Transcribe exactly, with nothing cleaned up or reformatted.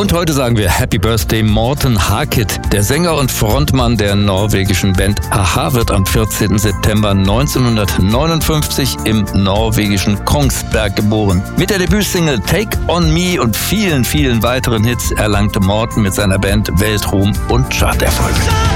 Und heute sagen wir Happy Birthday Morten Harket. Der Sänger und Frontmann der norwegischen Band a-ha wird am vierzehnten September neunzehnhundertneunundfünfzig im norwegischen Kongsberg geboren. Mit der Debütsingle Take On Me und vielen, vielen weiteren Hits erlangte Morten mit seiner Band Weltruhm und Charterfolge.